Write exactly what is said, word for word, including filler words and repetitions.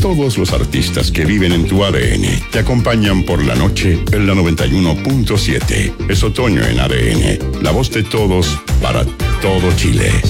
todos los artistas que viven en tu A D N te acompañan por la noche en la noventa y uno punto siete. Es otoño en A D N, la voz de todos para todo Chile.